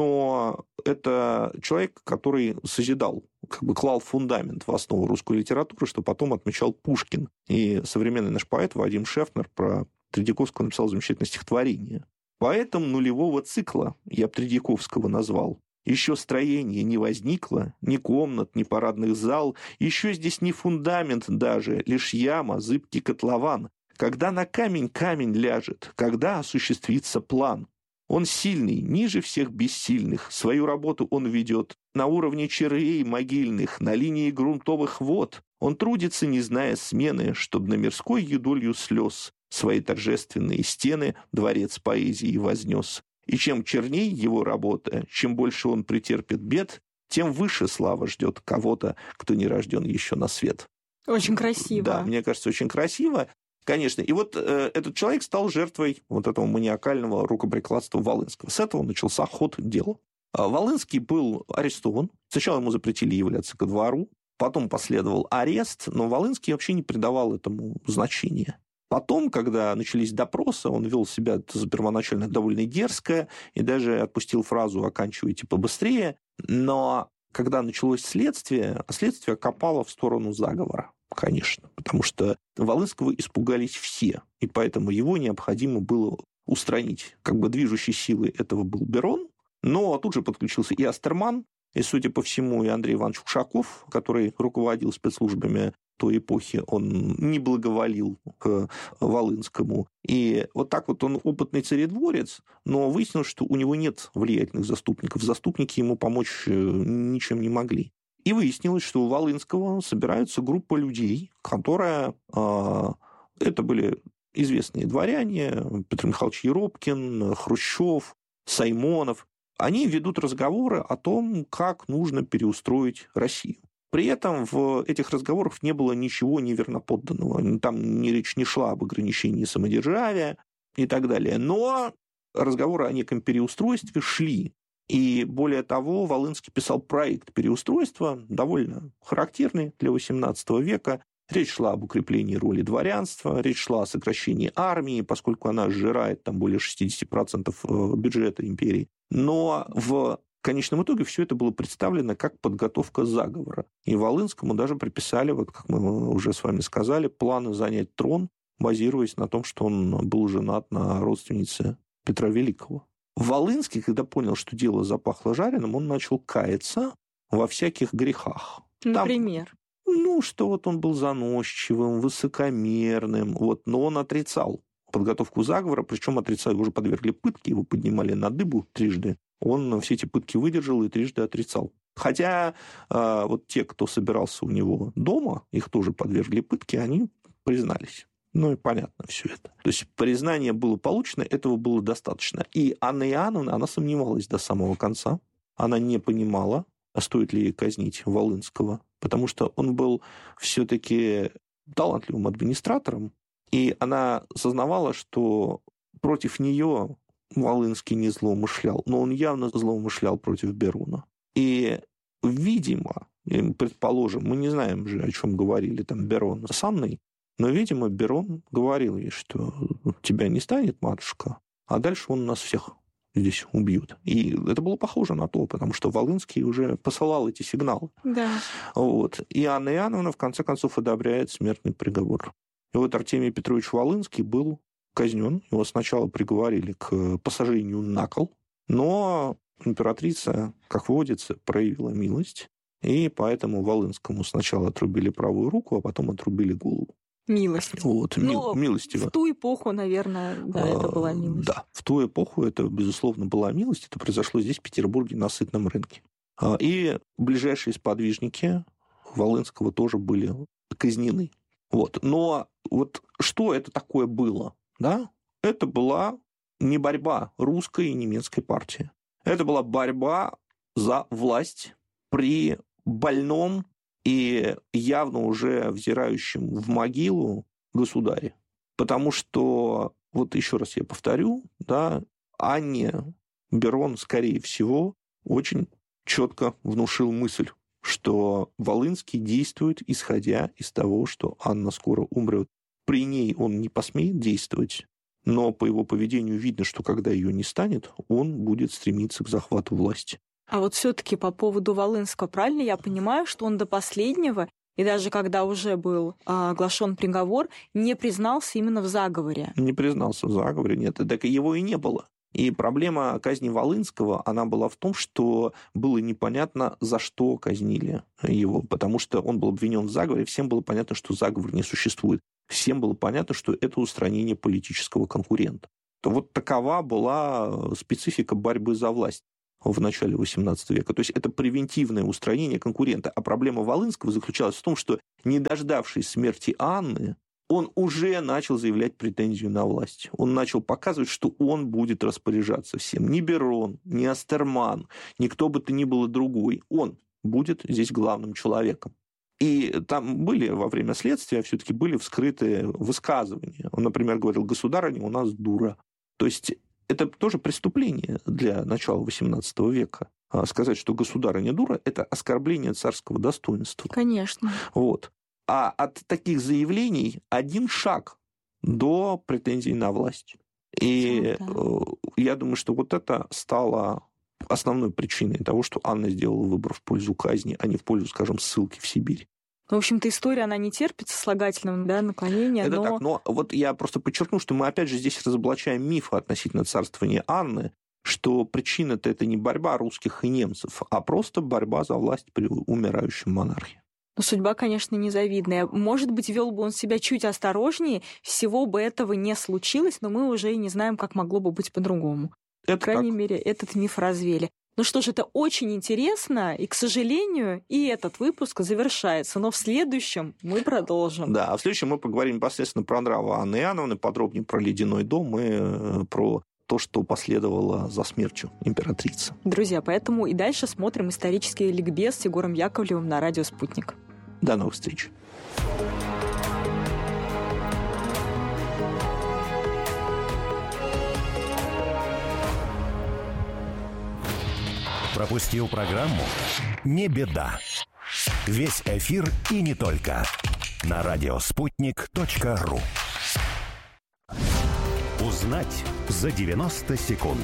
но это человек, который созидал, как бы клал фундамент в основу русской литературы, что потом отмечал Пушкин. И современный наш поэт Вадим Шефнер про Тредьяковского написал замечательное стихотворение. Поэтом нулевого цикла я б Тредьяковского назвал. Еще строение не возникло, ни комнат, ни парадных зал, еще здесь не фундамент даже, лишь яма, зыбкий котлован. Когда на камень камень ляжет, когда осуществится план. Он сильный, ниже всех бессильных, свою работу он ведет на уровне червей могильных, на линии грунтовых вод. Он трудится, не зная смены, чтоб на мирской юдолью слез свои торжественные стены дворец поэзии вознес. И чем черней его работа, чем больше он претерпит бед, тем выше слава ждет кого-то, кто не рожден еще на свет. Очень красиво. Да, мне кажется, очень красиво. Конечно. И вот э, этот человек стал жертвой вот этого маниакального рукоприкладства Волынского. С этого начался ход дела. Волынский был арестован. Сначала ему запретили являться ко двору, потом последовал арест, но Волынский вообще не придавал этому значения. Потом, когда начались допросы, он вел себя первоначально довольно дерзко и даже отпустил фразу «оканчивайте побыстрее». Но когда началось следствие, следствие копало в сторону заговора, конечно, потому что Волынского испугались все, и поэтому его необходимо было устранить. Как бы движущей силой этого был Берон, но тут же подключился и Астерман, и, судя по всему, и Андрей Иванович Ушаков, который руководил спецслужбами той эпохи, он не благоволил к Волынскому. И вот так вот он опытный царедворец, но выяснилось, что у него нет влиятельных заступников. Заступники ему помочь ничем не могли. И выяснилось, что у Волынского собирается группа людей, которая... Э, это были известные дворяне, Петр Михайлович Еропкин, Хрущев, Саймонов. Они ведут разговоры о том, как нужно переустроить Россию. При этом в этих разговорах не было ничего неверноподданного. Там ни речь не шла об ограничении самодержавия и так далее. Но разговоры о неком переустройстве шли. И более того, Волынский писал проект переустройства, довольно характерный для восемнадцатого века. Речь шла об укреплении роли дворянства, речь шла о сокращении армии, поскольку она сжирает там более шестьдесят процентов бюджета империи. Но в конечном итоге все это было представлено как подготовка заговора. И Волынскому даже приписали, вот как мы уже с вами сказали, планы занять трон, базируясь на том, что он был женат на родственнице Петра Великого. Волынский, когда понял, что дело запахло жареным, он начал каяться во всяких грехах. Например? Там, ну, что вот он был заносчивым, высокомерным, вот, но он отрицал подготовку заговора, причем отрицал, его уже подвергли пытке, его поднимали на дыбу трижды. Он все эти пытки выдержал и трижды отрицал. Хотя э, вот те, кто собирался у него дома, их тоже подвергли пытке, они признались. Ну и понятно все это. То есть признание было получено, этого было достаточно. И Анна Иоанновна, она сомневалась до самого конца. Она не понимала, стоит ли ей казнить Волынского, потому что он был все-таки талантливым администратором, и она сознавала, что против нее Волынский не злоумышлял, но он явно злоумышлял против Берона. И, видимо, предположим, мы не знаем же, о чем говорили там Берон с Анной, но, видимо, Берон говорил ей, что тебя не станет, матушка, а дальше он нас всех здесь убьют. И это было похоже на то, потому что Волынский уже посылал эти сигналы. Да. Вот. И Анна Иоанновна, в конце концов, одобряет смертный приговор. И вот Артемий Петрович Волынский был казнен. Его сначала приговорили к посажению на кол, но императрица, как водится, проявила милость, и поэтому Волынскому сначала отрубили правую руку, а потом отрубили голову. Милость. Вот, Но милостиво. в ту эпоху, наверное, да, это была милость. Да, в ту эпоху это, безусловно, была милость. Это произошло здесь, в Петербурге, на Сытном рынке. И ближайшие сподвижники Волынского тоже были казнены. Вот. Но вот что это такое было? Да? Это была не борьба русской и немецкой партии. Это была борьба за власть при больном и явно уже взирающем в могилу государе. Потому что вот еще раз я повторю, да, Анне Берон, скорее всего, очень четко внушил мысль, что Волынский действует, исходя из того, что Анна скоро умрет. При ней он не посмеет действовать, но по его поведению видно, что когда ее не станет, он будет стремиться к захвату власти. А вот все-таки по поводу Волынского, правильно я понимаю, что он до последнего, и даже когда уже был а, оглашен приговор, не признался именно в заговоре? Не признался в заговоре, нет, так его и не было. И проблема казни Волынского, она была в том, что было непонятно, за что казнили его, потому что он был обвинен в заговоре, всем было понятно, что заговор не существует. Всем было понятно, что это устранение политического конкурента. Вот такова была специфика борьбы за власть в начале восемнадцатого века. То есть это превентивное устранение конкурента. А проблема Волынского заключалась в том, что, не дождавшись смерти Анны, он уже начал заявлять претензию на власть. Он начал показывать, что он будет распоряжаться всем. Ни Берон, ни Астерман, ни кто бы то ни было другой. Он будет здесь главным человеком. И там были во время следствия все-таки были вскрыты высказывания. Он, например, говорил: «Государыня у нас дура». То есть это тоже преступление для начала восемнадцатого века. Сказать, что государыня дура, это оскорбление царского достоинства. Конечно. Вот. А от таких заявлений один шаг до претензий на власть. И да. Я думаю, что вот это стало основной причиной того, что Анна сделала выбор в пользу казни, а не в пользу, скажем, ссылки в Сибирь. Ну, в общем-то, история, она не терпит сослагательного, да, наклонения. Это но... так, но вот я просто подчеркну, что мы опять же здесь разоблачаем мифы относительно царствования Анны, что причина-то это не борьба русских и немцев, а просто борьба за власть при умирающем монархе. Но судьба, конечно, незавидная. Может быть, вел бы он себя чуть осторожнее, всего бы этого не случилось, но мы уже и не знаем, как могло бы быть по-другому. Это По крайней так. мере, этот миф развели. Ну что ж, это очень интересно, и, к сожалению, и этот выпуск завершается, но в следующем мы продолжим. Да, а в следующем мы поговорим непосредственно про нравы Анны Иоанновны, подробнее про ледяной дом и про то, что последовало за смертью императрицы. Друзья, поэтому и дальше смотрим исторический ликбез с Егором Яковлевым на радио «Спутник». До новых встреч. Пропустил программу? Не беда. Весь эфир и не только. На радиоспутник точка ру. Узнать за девяносто секунд.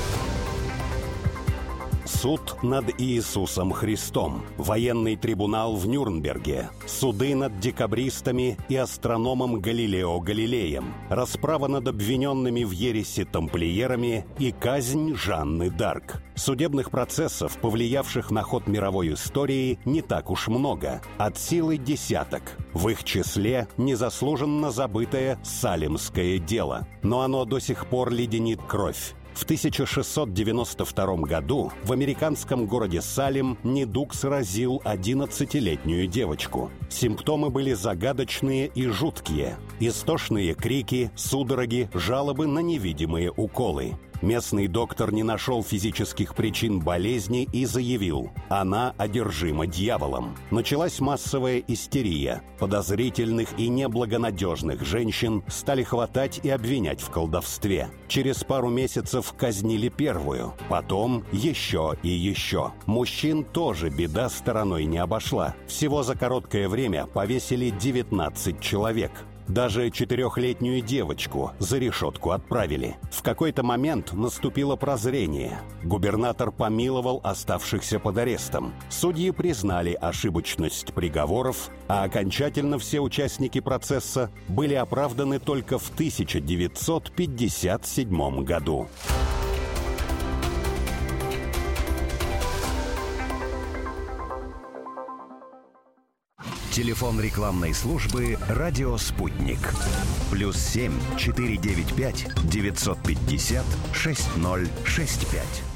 Суд над Иисусом Христом. Военный трибунал в Нюрнберге. Суды над декабристами и астрономом Галилео Галилеем. Расправа над обвиненными в ереси тамплиерами и казнь Жанны д'Арк. Судебных процессов, повлиявших на ход мировой истории, не так уж много. От силы десяток. В их числе незаслуженно забытое Салемское дело. Но оно до сих пор леденит кровь. В тысяча шестьсот девяносто втором году в американском городе Салем недуг сразил одиннадцатилетнюю девочку. Симптомы были загадочные и жуткие. Истошные крики, судороги, жалобы на невидимые уколы. Местный доктор не нашел физических причин болезни и заявил: она одержима дьяволом. Началась массовая истерия. Подозрительных и неблагонадежных женщин стали хватать и обвинять в колдовстве. Через пару месяцев казнили первую, потом еще и еще. Мужчин тоже беда стороной не обошла. Всего за короткое время повесили девятнадцать человек. Даже четырехлетнюю девочку за решетку отправили. В какой-то момент наступило прозрение. Губернатор помиловал оставшихся под арестом. Судьи признали ошибочность приговоров, а окончательно все участники процесса были оправданы только в тысяча девятьсот пятьдесят седьмом году. Телефон рекламной службы «Радио Спутник». Плюс семь четыре девять пять девятьсот пятьдесят шесть ноль шесть пять.